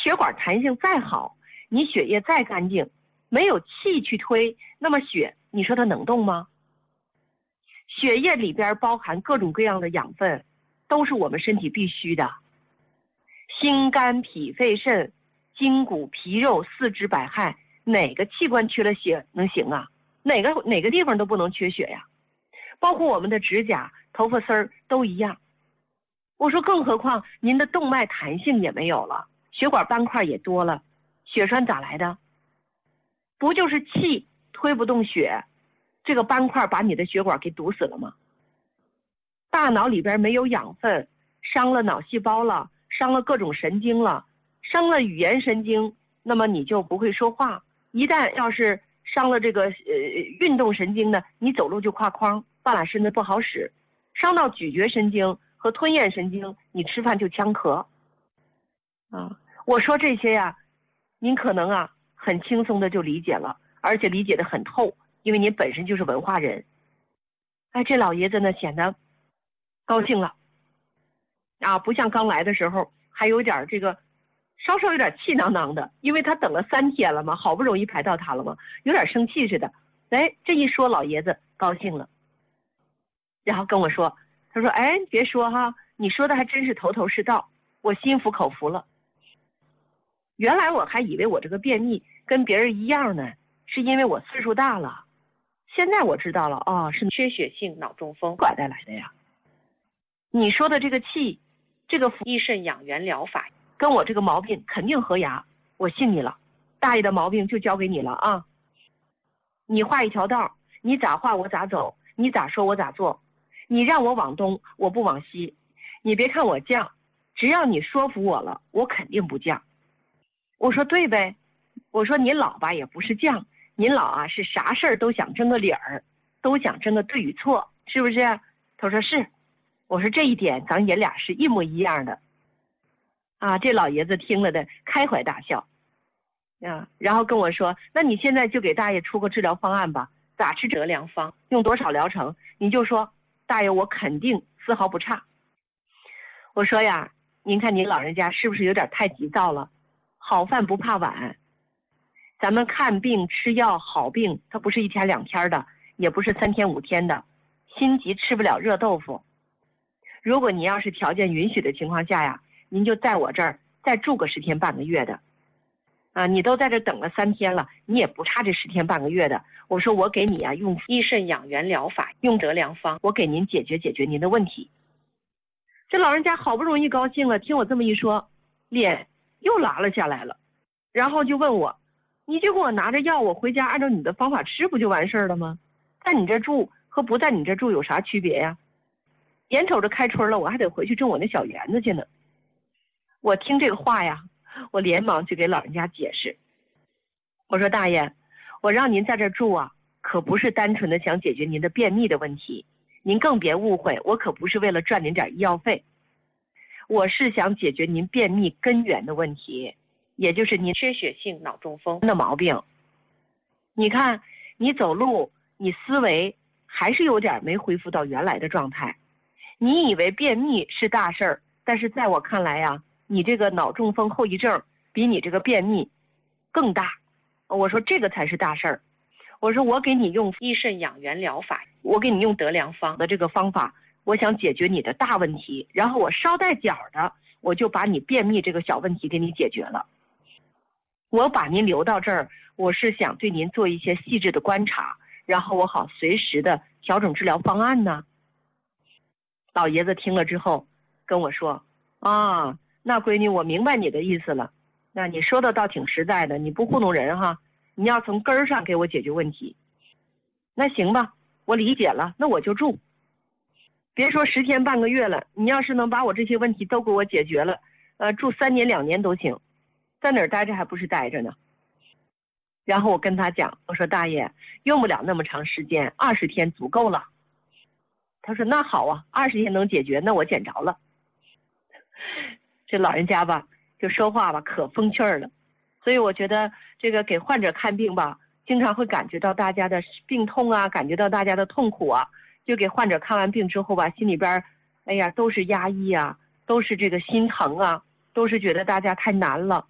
血管弹性再好，你血液再干净，没有气去推，那么血你说它能动吗？血液里边包含各种各样的养分，都是我们身体必须的。心肝脾肺肾筋骨皮肉四肢百骸，哪个器官缺了血能行啊？哪个地方都不能缺血呀，包括我们的指甲头发丝儿都一样。我说更何况您的动脉弹性也没有了，血管斑块也多了，血栓咋来的？不就是气推不动血，这个斑块把你的血管给堵死了吗？大脑里边没有养分，伤了脑细胞了，伤了各种神经了，伤了语言神经，那么你就不会说话。一旦要是伤了这个运动神经呢，你走路就挎筐，半拉身子不好使。伤到咀嚼神经和吞咽神经，你吃饭就呛咳。我说这些呀，您可能很轻松的就理解了，而且理解的很透，因为您本身就是文化人。这老爷子呢显得高兴了不像刚来的时候还有点这个稍稍有点气囊囊的，因为他等了3天了嘛，好不容易排到他了嘛，有点生气似的。这一说老爷子高兴了，然后跟我说，他说别说哈，你说的还真是头头是道，我心服口服了。原来我还以为我这个便秘跟别人一样呢，是因为我岁数大了。现在我知道了，是缺血性脑中风拐带来的呀。你说的这个气，这个益肾养元疗法跟我这个毛病肯定合牙，我信你了。大爷的毛病就交给你了啊！你画一条道，你咋画我咋走，你咋说我咋做，你让我往东我不往西，你别看我犟，只要你说服我了，我肯定不犟。我说对呗，我说您老吧也不是犟，您老是啥事儿都想争个理儿，都想争个对与错，是不是？他说是。我说这一点咱爷俩是一模一样的。这老爷子听了的开怀大笑然后跟我说，那你现在就给大爷出个治疗方案吧，咋吃得良方，用多少疗程，你就说大爷我肯定丝毫不差。我说呀，您看您老人家是不是有点太急躁了？好饭不怕晚，咱们看病吃药好病它不是1天2天的，也不是3天5天的，心急吃不了热豆腐。如果你要是条件允许的情况下呀，您就在我这儿再住个10天半个月的你都在这等了3天了，你也不差这10天半个月的。我说我给你用益肾养元疗法，用得良方，我给您解决您的问题。这老人家好不容易高兴了，听我这么一说，脸又拉了下来了，然后就问我，你就给我拿着药，我回家按照你的方法吃不就完事了吗？在你这住和不在你这住有啥区别呀？眼瞅着开春了，我还得回去种我那小园子去呢。我听这个话呀，我连忙就给老人家解释，我说大爷，我让您在这住可不是单纯的想解决您的便秘的问题，您更别误会，我可不是为了赚您点医药费，我是想解决您便秘根源的问题，也就是您缺血性脑中风的毛病。你看你走路，你思维还是有点没恢复到原来的状态。你以为便秘是大事儿，但是在我看来你这个脑中风后遗症比你这个便秘更大。我说这个才是大事儿。我说我给你用益肾养元疗法，我给你用得良方的这个方法，我想解决你的大问题，然后我捎带脚的我就把你便秘这个小问题给你解决了。我把您留到这儿，我是想对您做一些细致的观察，然后我好随时的调整治疗方案呢。老爷子听了之后跟我说，那闺女我明白你的意思了，那你说的倒挺实在的，你不糊弄人哈，你要从根儿上给我解决问题。那行吧，我理解了，那我就住，别说10天半个月了，你要是能把我这些问题都给我解决了，住3年2年都行，在哪儿待着还不是待着呢。然后我跟他讲，我说大爷用不了那么长时间，20天足够了。他说那好20天能解决，那我捡着了。这老人家吧就说话吧可风趣了，所以我觉得这个给患者看病吧，经常会感觉到大家的病痛感觉到大家的痛苦就给患者看完病之后吧，心里边都是压抑都是这个心疼都是觉得大家太难了。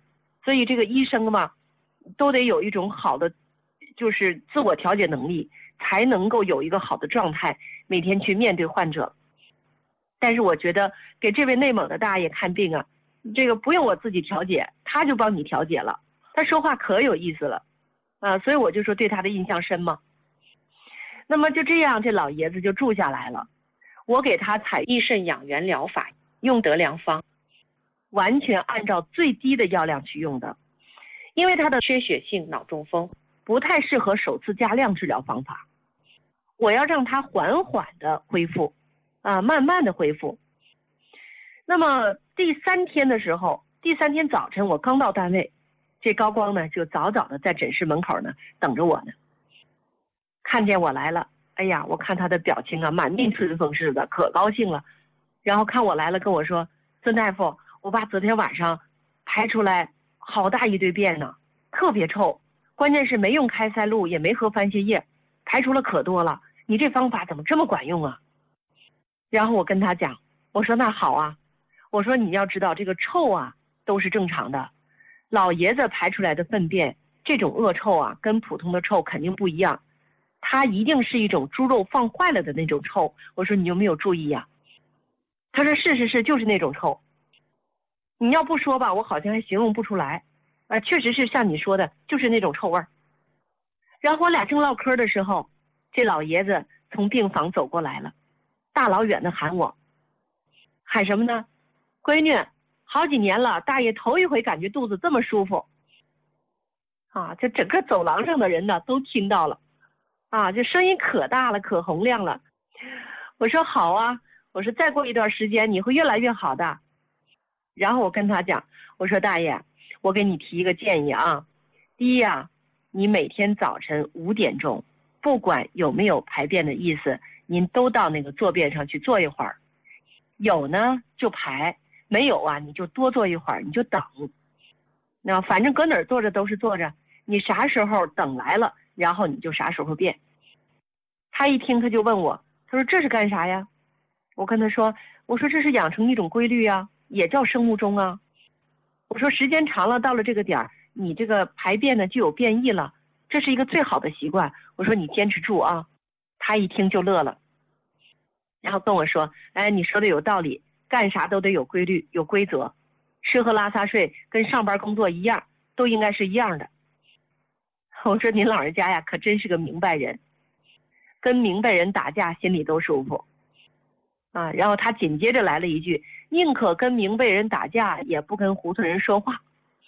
所以这个医生嘛，都得有一种好的，就是自我调节能力，才能够有一个好的状态，每天去面对患者。但是我觉得给这位内蒙的大爷看病啊，这个不用我自己调节，他就帮你调节了。他说话可有意思了，所以我就说对他的印象深嘛。那么就这样，这老爷子就住下来了。我给他采益肾养元疗法，用得良方，完全按照最低的药量去用的。因为他的缺血性脑中风不太适合首次加量治疗方法，我要让他缓缓的恢复，慢慢的恢复。那么第3天的时候，第3天早晨我刚到单位，这高光呢就早早的在诊室门口呢等着我呢。看见我来了，哎呀，我看他的表情啊，满面春风似的，可高兴了。然后看我来了，跟我说：“孙大夫，我爸昨天晚上排出来好大一堆便呢，特别臭，关键是没用开塞露，也没喝番泻叶，排出了可多了。你这方法怎么这么管用啊？”然后我跟他讲，我说那好啊，我说你要知道这个臭啊都是正常的，老爷子排出来的粪便这种恶臭啊，跟普通的臭肯定不一样，它一定是一种猪肉放坏了的那种臭。我说你有没有注意呀？他说是，就是那种臭。你要不说吧，我好像还形容不出来，确实是像你说的，就是那种臭味儿。然后我俩正唠嗑的时候，这老爷子从病房走过来了，大老远的喊我，喊什么呢？闺女，好几年了，大爷头一回感觉肚子这么舒服。这整个走廊上的人呢都听到了，这声音可大了，可洪亮了。我说好啊，我说再过一段时间你会越来越好的。然后我跟他讲，我说大爷，我给你提一个建议啊。第一啊，你每天早晨5点钟，不管有没有排便的意思，您都到那个坐便上去坐一会儿。有呢就排，没有啊你就多坐一会儿，你就等。那反正搁哪儿坐着都是坐着，你啥时候等来了，然后你就啥时候便。他一听他就问我，他说这是干啥呀？我跟他说，我说这是养成一种规律啊，也叫生物钟啊。我说时间长了，到了这个点儿，你这个排便呢就有变异了，这是一个最好的习惯。我说你坚持住啊。他一听就乐了，然后跟我说，哎，你说的有道理，干啥都得有规律有规则，吃喝拉撒睡跟上班工作一样，都应该是一样的。我说您老人家呀可真是个明白人，跟明白人打架心里都舒服然后他紧接着来了一句，宁可跟明白人打架也不跟糊涂人说话。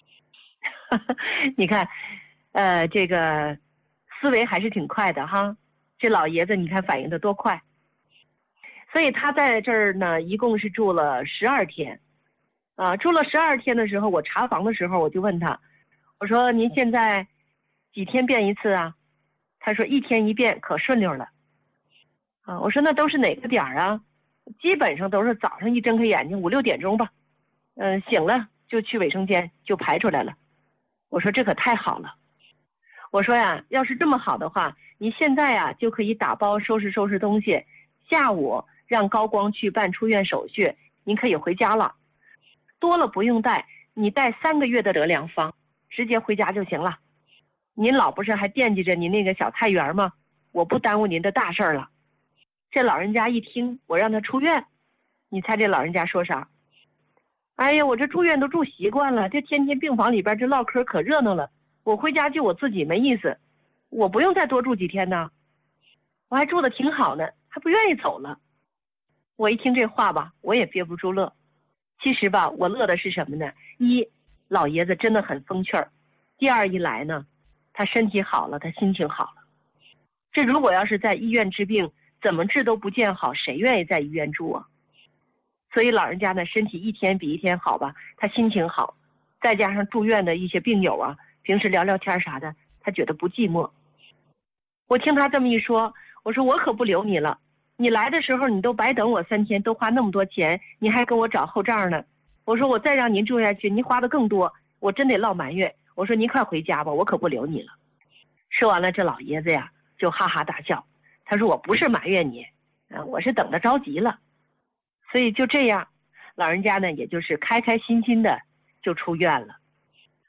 你看这个思维还是挺快的哈，这老爷子你看反应的多快。所以他在这儿呢一共是住了12天住了12天的时候，我查房的时候我就问他，我说您现在几天便一次啊？他说1天1便，可顺溜了我说那都是哪个点儿啊？基本上都是早上一睁开眼睛5、6点钟吧，醒了就去卫生间就排出来了。我说这可太好了，我说呀，要是这么好的话，你现在呀就可以打包收拾收拾东西，下午让高光去办出院手续，您可以回家了。多了不用带，你带3个月的得良方，直接回家就行了。您老不是还惦记着您那个小菜园吗？我不耽误您的大事儿了。这老人家一听我让他出院，你猜这老人家说啥？哎呀，我这住院都住习惯了，这天天病房里边这唠嗑可热闹了，我回家就我自己没意思，我不用再多住几天呢，我还住得挺好呢，还不愿意走了。我一听这话吧，我也憋不住乐。其实吧，我乐的是什么呢？一，老爷子真的很风趣儿；第二一来呢，他身体好了，他心情好了。这如果要是在医院治病，怎么治都不见好，谁愿意在医院住啊？所以老人家呢，身体一天比一天好吧，他心情好，再加上住院的一些病友啊，平时聊聊天啥的，他觉得不寂寞。我听他这么一说，我说我可不留你了，你来的时候你都白等我3天，都花那么多钱，你还跟我找后账呢。我说我再让您住下去，您花的更多，我真得落埋怨。我说您快回家吧，我可不留你了。说完了，这老爷子呀就哈哈大笑，他说我不是埋怨你，我是等得着急了。所以就这样，老人家呢也就是开开心心的就出院了。